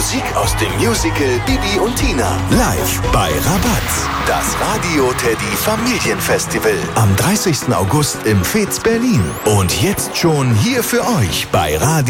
Musik aus dem Musical Bibi und Tina. Live bei Rabatz. Das Radio Teddy Familienfestival. Am 30. August im Fez Berlin. Und jetzt schon hier für euch bei Radio